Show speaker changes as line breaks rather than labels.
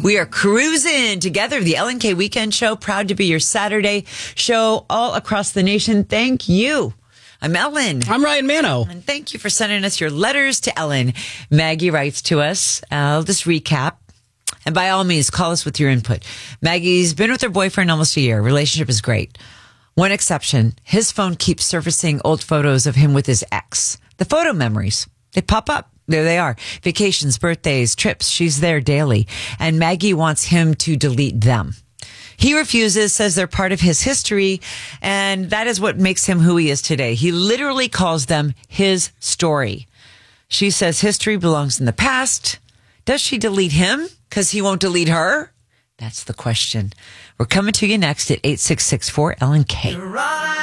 We are cruising together. The Ellen K Weekend Show, proud to be your Saturday show all across the nation. Thank you. I'm Ellen.
I'm Ryan Mano.
And thank you for sending us your letters to Ellen. Maggie writes to us. I'll just recap. And by all means, call us with your input. Maggie's been with her boyfriend almost a year. Relationship is great. One exception, his phone keeps surfacing old photos of him with his ex. The photo memories, they pop up. There they are. Vacations, birthdays, trips. She's there daily. And Maggie wants him to delete them. He refuses, says they're part of his history, and that is what makes him who he is today. He literally calls them his story. She says history belongs in the past. Does she delete him because he won't delete her? That's the question. We're coming to you next at 866-4LNK.